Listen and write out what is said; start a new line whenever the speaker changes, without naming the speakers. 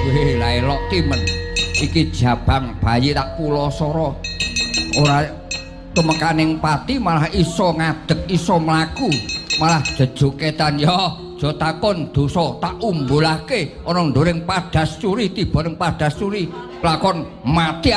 Weh la elok timen. Iki jabang bayi tak kulosoro. Ora tumekaning pati malah iso ngadeg iso mlaku. Malah jejoketan ya aja takon dosa tak umbulake ana ndoring Padasuri tiba ning Padasuri lakon mati